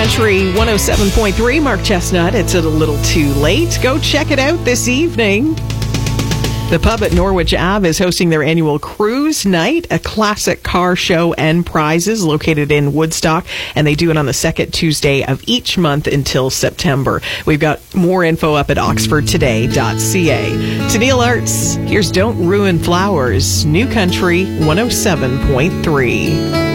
Country 107.3, Mark Chestnut. It's a little too late. Go check it out this evening. The pub at Norwich Ave is hosting their annual cruise night, a classic car show and prizes located in Woodstock, and they do it on the second Tuesday of each month until September. We've got more info up at oxfordtoday.ca. To Neil Arts, here's Don't Ruin Flowers, New Country 107.3.